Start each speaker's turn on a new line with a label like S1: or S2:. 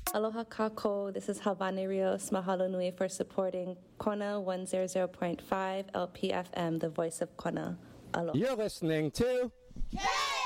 S1: Aloha kako. This is Havani Rios. Mahalo nui for supporting Kona 100.5 LPFM, the voice of Kona. Aloha.
S2: You're listening to
S3: K!